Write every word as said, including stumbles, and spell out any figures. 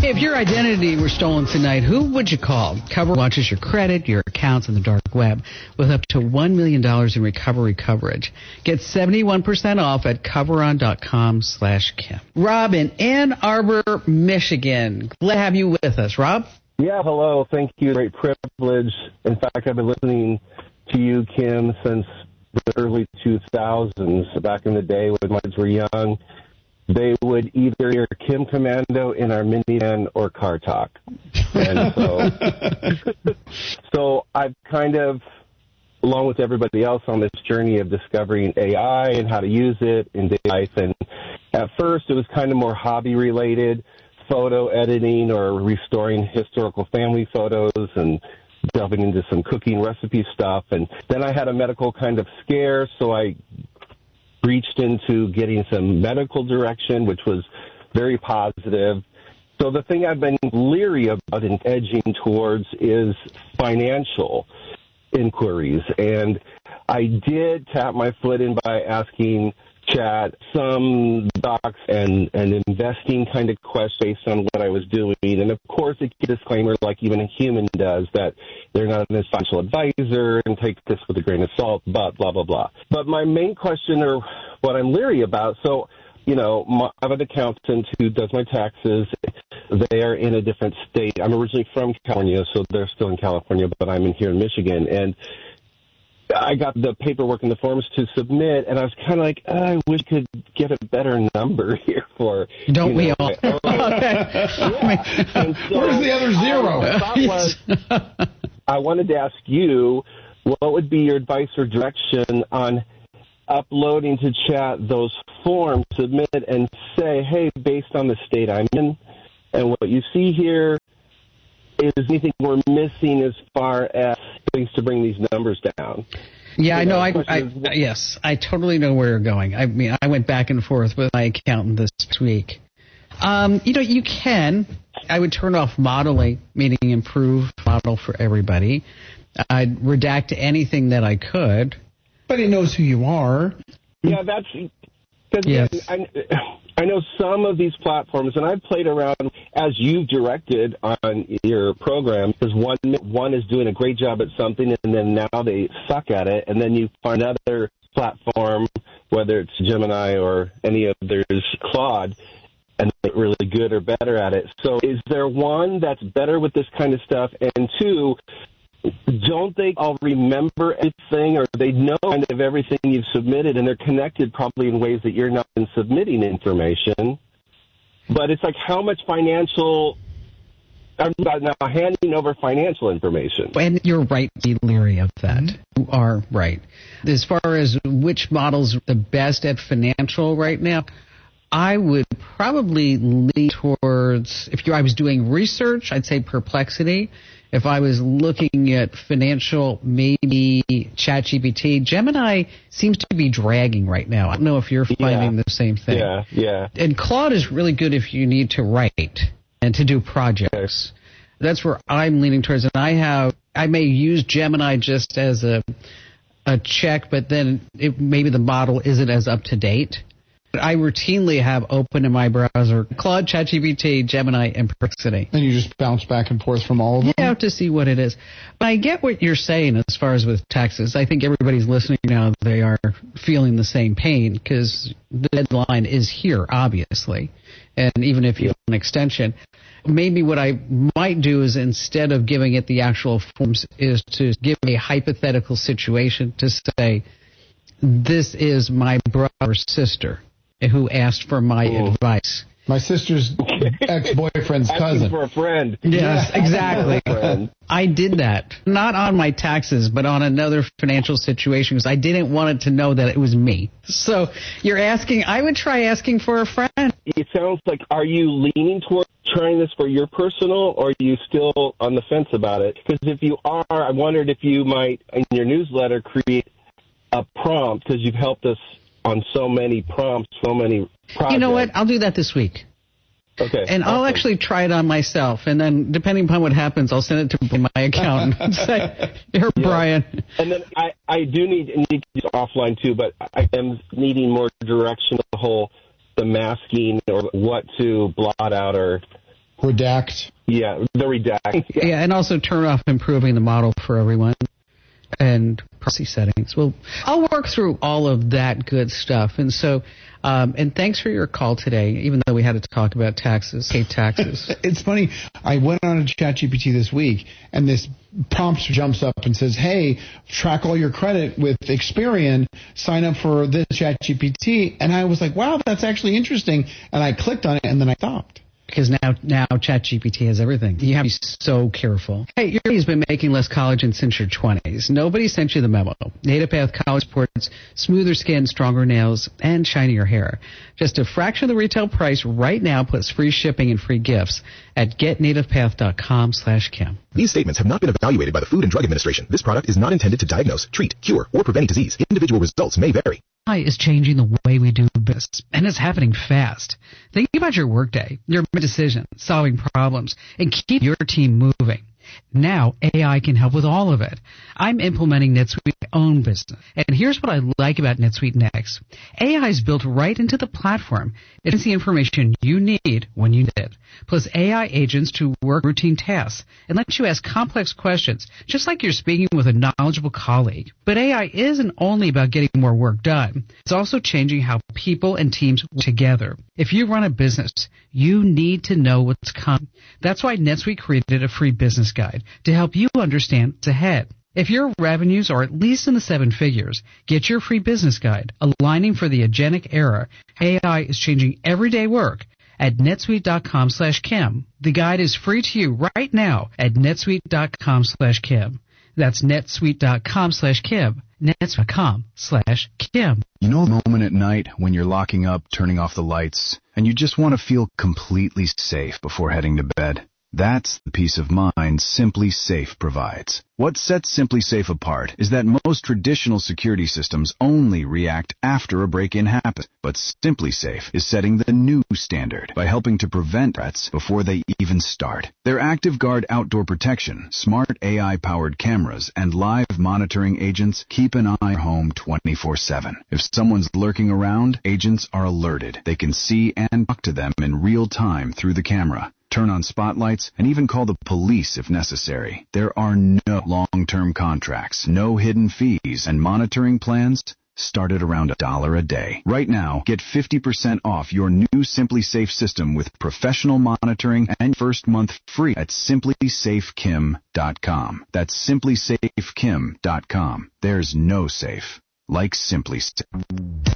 If your identity were stolen tonight, who would you call? Cover watches your credit, your accounts on the dark web with up to one million dollars in recovery coverage. Get seventy-one percent off at coveron.com slash Kim. Rob in Ann Arbor, Michigan. Glad to have you with us. Rob? Yeah, hello. Thank you. Great privilege. In fact, I've been listening to you, Kim, since the early two thousands. Back in the day when my kids were young, they would either hear Kim Commando in our minivan or Car Talk. And so, so I've kind of, along with everybody else on this journey of discovering A I and how to use it in daily life. And at first, it was kind of more hobby-related, photo editing or restoring historical family photos and delving into some cooking recipe stuff. And then I had a medical kind of scare, so I reached into getting some medical direction, which was very positive. So the thing I've been leery about and edging towards is financial inquiries. And I did tap my foot in by asking Chat some stocks and, and investing kind of questions based on what I was doing. And, of course, a disclaimer like even a human does that they're not a financial advisor and take this with a grain of salt, but blah, blah, blah. But my main question or what I'm leery about, so, you know, my, I have an accountant who does my taxes. They are in a different state. I'm originally from California, so they're still in California, but I'm in here in Michigan. And I got the paperwork and the forms to submit, and I was kind of like, oh, I wish I could get a better number here for. Don't you we know, all? my, oh, yeah. And so where's the other zero? I, thought was, I wanted to ask you, what would be your advice or direction on uploading to Chat those forms, submit and say, hey, based on the state I'm in and what you see here, is anything we're missing as far as things to bring these numbers down? Yeah, so I know. I, I is, yes, I totally know where you're going. I mean, I went back and forth with my accountant this week. Um, you know, you can. I would turn off modeling, meaning improve model for everybody. I'd redact anything that I could. But he knows who you are. Yeah, that's. Yes. I, I know some of these platforms, and I've played around as you've directed on your program, because one one is doing a great job at something, and then now they suck at it, and then you find another platform, whether it's Gemini or any others, Claude, and they're really good or better at it. So is there one that's better with this kind of stuff? And two, don't they all remember everything, or they know kind of everything you've submitted, and they're connected probably in ways that you're not in submitting information? But it's like how much financial, I'm about now handing over financial information. And you're right to be leery of that. Mm-hmm. You are right. As far as which model's the best at financial right now, I would probably lean towards, if you, I was doing research, I'd say Perplexity. If I was looking at financial, maybe ChatGPT. Gemini seems to be dragging right now. I don't know if you're finding yeah. the same thing. Yeah, yeah. And Claude is really good if you need to write and to do projects. That's where I'm leaning towards. And I have, I may use Gemini just as a a check, but then it, maybe the model isn't as up to date. I routinely have open in my browser Claude, ChatGPT, Gemini, and Perplexity. And you just bounce back and forth from all of them? Yeah, to see what it is. But I get what you're saying as far as with taxes. I think everybody's listening now, they are feeling the same pain because the deadline is here, obviously. And even if you have an extension, maybe what I might do is instead of giving it the actual forms is to give a hypothetical situation to say, this is my brother or sister who asked for my Ooh. advice. My sister's ex-boyfriend's Asking cousin. for a friend. Yes, yeah. exactly. I did that. Not on my taxes, but on another financial situation because I didn't want it to know that it was me. So you're asking, I would try asking for a friend. It sounds like, are you leaning toward trying this for your personal, or are you still on the fence about it? Because if you are, I wondered if you might, in your newsletter, create a prompt, because you've helped us on so many prompts, so many projects. You know what? I'll do that this week. Okay. And awesome. I'll actually try it on myself, and then depending upon what happens, I'll send it to my accountant and say, here, yeah. Brian. And then I, I do need, and you can use offline too, but I am needing more direction of the whole, the masking or what to blot out or Redact. Yeah, the redact. Yeah. yeah, and also turn off improving the model for everyone and privacy settings. Well, I'll work through all of that good stuff. And so, um, and thanks for your call today, even though we had to talk about taxes, hate taxes. It's funny. I went on to ChatGPT this week, and this prompt jumps up and says, hey, track all your credit with Experian, sign up for this ChatGPT. And I was like, wow, that's actually interesting. And I clicked on it, and then I stopped. Because now, now ChatGPT has everything. You have to be so careful. Hey, you've been making less collagen since your twenties. Nobody sent you the memo. Native Path Collagen supports smoother skin, stronger nails, and shinier hair. Just a fraction of the retail price right now, plus free shipping and free gifts at getnativepath.com slash Kim. These statements have not been evaluated by the Food and Drug Administration. This product is not intended to diagnose, treat, cure, or prevent disease. Individual results may vary. A I is changing the way we do business, and it's happening fast. Think about your workday, your decisions, solving problems, and keep your team moving. Now, A I can help with all of it. I'm implementing NetSuite's own business. And here's what I like about NetSuite Next. A I is built right into the platform. It's the information you need when you need it. Plus A I agents to work routine tasks and let you ask complex questions, just like you're speaking with a knowledgeable colleague. But A I isn't only about getting more work done. It's also changing how people and teams work together. If you run a business, you need to know what's coming. That's why NetSuite created a free business guide to help you understand what's ahead. If your revenues are at least in the seven figures, get your free business guide, Aligning for the Agentic Era. A I is changing everyday work at netsuite.com slash Kim. The guide is free to you right now at netsuite.com slash Kim. That's netsuite.com slash Kim. netsuite.com slash Kim. You know the moment at night when you're locking up, turning off the lights, and you just want to feel completely safe before heading to bed? That's the peace of mind Simply Safe provides. What sets Simply Safe apart is that most traditional security systems only react after a break-in happens. But Simply Safe is setting the new standard by helping to prevent threats before they even start. Their ActiveGuard outdoor protection, smart A I-powered cameras, and live monitoring agents keep an eye on your home twenty-four seven. If someone's lurking around, agents are alerted. They can see and talk to them in real time through the camera, turn on spotlights, and even call the police if necessary. There are no long-term contracts, no hidden fees, and monitoring plans start at around a dollar a day. Right now, get fifty percent off your new Simply Safe system with professional monitoring and first month free at simply safe kim dot com. That's simply safe kim dot com. There's no safe like Simply Safe.